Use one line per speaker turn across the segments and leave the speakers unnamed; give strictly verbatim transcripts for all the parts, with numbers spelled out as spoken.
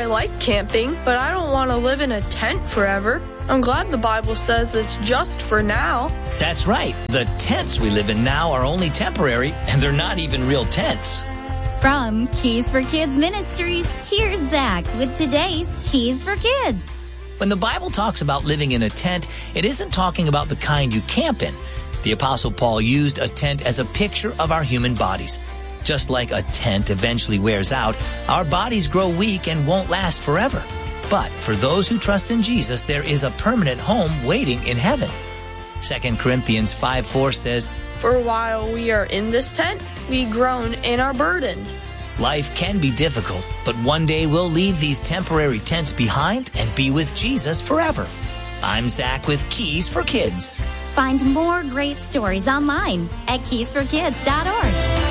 like camping, but I don't want to live in a tent forever. I'm glad the Bible says it's just for now.
That's right. The tents we live in now are only temporary, and they're not even real tents.
From Keys for Kids Ministries, here's Zach with today's Keys for Kids.
When the Bible talks about living in a tent, it isn't talking about the kind you camp in. The Apostle Paul used a tent as a picture of our human bodies. Just like a tent eventually wears out, our bodies grow weak and won't last forever. But for those who trust in Jesus, there is a permanent home waiting in heaven. Second Corinthians five four says,
For while we are in this tent, we groan in our burden.
Life can be difficult, but one day we'll leave these temporary tents behind and be with Jesus forever. I'm Zach with Keys for Kids.
Find more great stories online at keys for kids dot org.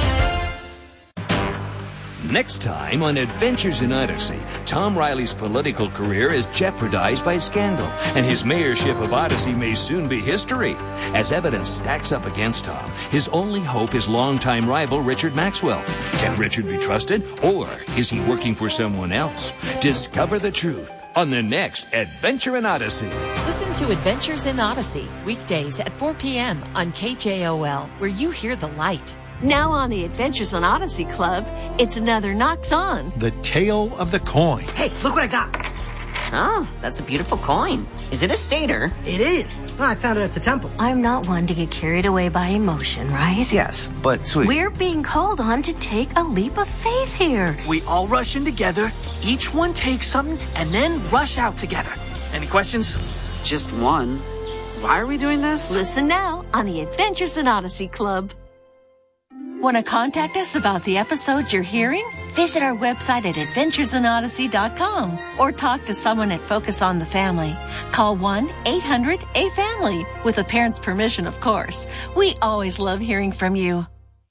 Next time on Adventures in Odyssey, Tom Riley's political career is jeopardized by scandal, and his mayorship of Odyssey may soon be history. As evidence stacks up against Tom, his only hope is longtime rival Richard Maxwell. Can Richard be trusted, or is he working for someone else? Discover the truth on the next Adventure in Odyssey.
Listen to Adventures in Odyssey, weekdays at four p.m. on K J O L, where you hear the light.
Now on the Adventures in Odyssey Club, it's another Knocks On.
The Tale of the Coin.
Hey, look what I got.
Oh, that's a beautiful coin. Is it a stater?
It is. Well, I found it at the temple.
I'm not one to get carried away by emotion, right?
Yes, but sweet.
We're being called on to take a leap of faith here.
We all rush in together, each one takes something, and then rush out together. Any questions?
Just one. Why are we doing this?
Listen now on the Adventures in Odyssey Club. Want to contact us about the episodes you're hearing? Visit our website at adventures in odyssey dot com or talk to someone at Focus on the Family. Call one eight hundred A family with a parent's permission, of course. We always love hearing from you.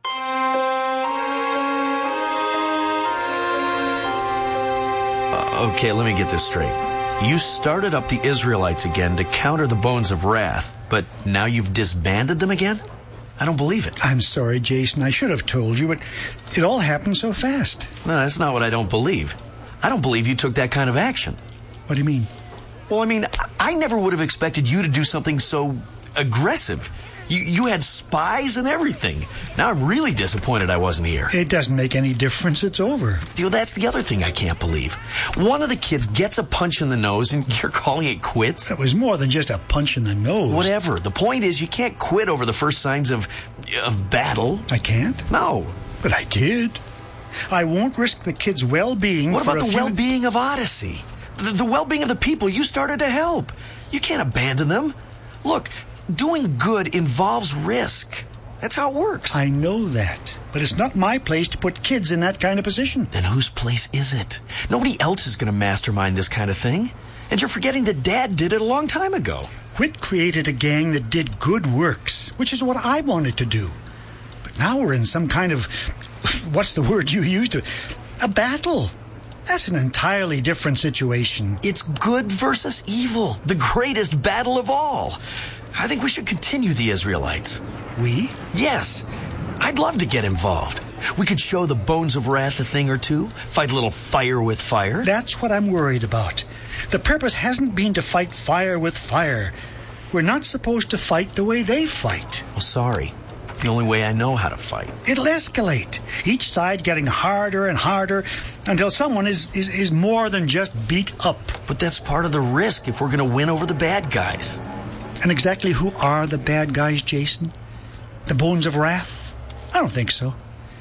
Uh, okay, let me get this straight. You started up the Israelites again to counter the Bones of Wrath, but now you've disbanded them again? I don't believe it.
I'm sorry, Jason. I should have told you, but it all happened so fast.
No, that's not what I don't believe. I don't believe you took that kind of action.
What do you mean?
Well, I mean, I never would have expected you to do something so aggressive. You, you had spies and everything. Now I'm really disappointed I wasn't here.
It doesn't make any difference. It's over.
You know, that's the other thing I can't believe. One of the kids gets a punch in the nose and you're calling it quits?
It was more than just a punch in the nose.
Whatever. The point is you can't quit over the first signs of, of battle.
I can't?
No.
But I did. I won't risk the kids' well-being.
What about the
few...
well-being of Odyssey? The, the well-being of the people you started to help. You can't abandon them. Look, doing good involves risk. That's how it works.
I know that. But it's not my place to put kids in that kind of position.
Then whose place is it? Nobody else is going to mastermind this kind of thing. And you're forgetting that Dad did it a long time ago.
Whit created a gang that did good works, which is what I wanted to do. But now we're in some kind of, what's the word you used? A battle. That's an entirely different situation.
It's good versus evil. The greatest battle of all. I think we should continue the Israelites.
We?
Yes. I'd love to get involved. We could show the Bones of Wrath a thing or two, fight a little fire with fire.
That's what I'm worried about. The purpose hasn't been to fight fire with fire. We're not supposed to fight the way they fight.
Well, sorry. It's the only way I know how to fight.
It'll escalate, each side getting harder and harder until someone is, is, is more than just beat up.
But that's part of the risk if we're going to win over the bad guys.
And exactly who are the bad guys, Jason? The Bones of Wrath? I don't think so.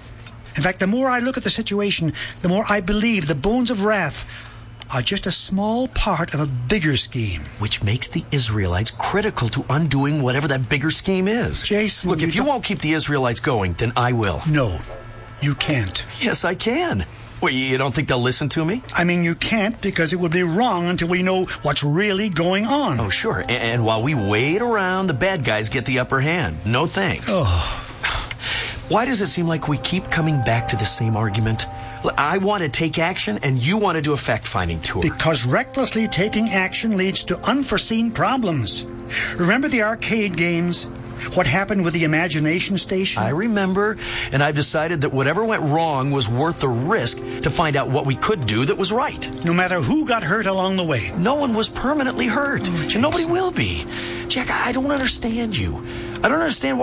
In fact, the more I look at the situation, the more I believe the Bones of Wrath are just a small part of a bigger scheme.
Which makes the Israelites critical to undoing whatever that bigger scheme is.
Jason...
Look, if you, you won't keep the Israelites going, then I will.
No, you can't.
Yes, I can. Well, you don't think they'll listen to me?
I mean, you can't because it would be wrong until we know what's really going on.
Oh, sure. And, and while we wait around, the bad guys get the upper hand. No thanks.
Oh.
Why does it seem like we keep coming back to the same argument? I want to take action, and you want to do a fact-finding tour.
Because recklessly taking action leads to unforeseen problems. Remember the arcade games? What happened with the imagination station?
I remember, and I've decided that whatever went wrong was worth the risk to find out what we could do that was right.
No matter who got hurt along the way.
No one was permanently hurt,
oh,
and nobody will be. Jack, I don't understand you. I don't understand why